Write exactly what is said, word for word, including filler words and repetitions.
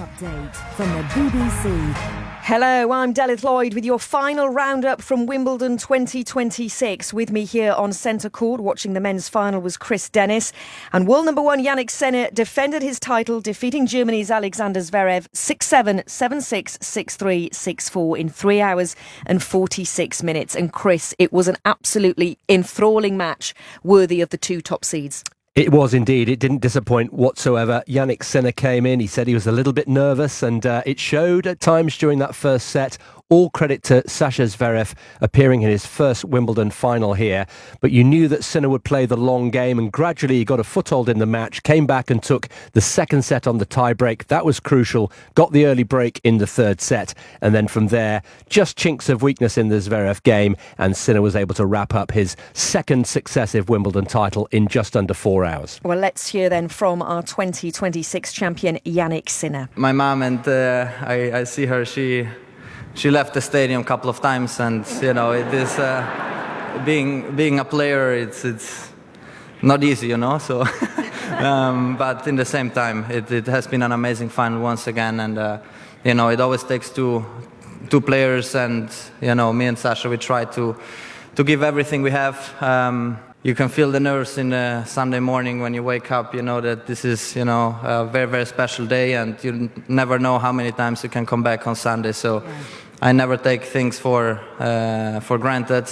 update from the B B C. Hello, I'm Delith Lloyd with your final roundup from Wimbledon twenty twenty-six. With me here on centre court watching the men's final was Chris Dennis. And world number one Jannik Sinner defended his title, defeating Germany's Alexander Zverev six seven, seven six, six three, six four in three hours and forty-six minutes. And Chris, it was an absolutely enthralling match worthy of the two top seeds. It was indeed. It didn't disappoint whatsoever. Jannik Sinner came in. He said he was a little bit nervous, and uh, it showed at times during that first set. All credit to Sasha Zverev appearing in his first Wimbledon final here. But you knew that Sinner would play the long game, and gradually he got a foothold in the match, came back and took the second set on the tie-break. That was crucial. Got the early break in the third set. And then from there, just chinks of weakness in the Zverev game, and Sinner was able to wrap up his second successive Wimbledon title in just under four hours. Well, let's hear then from our twenty twenty-six champion, Jannik Sinner. My mom, and uh, I, I see her, she... She left the stadium a couple of times, and you know, it is uh, being being a player. It's it's not easy, you know. So, um, but in the same time, it, it has been an amazing final once again, and uh, you know, it always takes two two players, and you know, me and Sasha, we try to to give everything we have. Um, you can feel the nerves in the Sunday morning when you wake up. You know that this is, you know, a very very special day, and you never know how many times you can come back on Sunday. So. Yeah. I never take things for uh, for granted.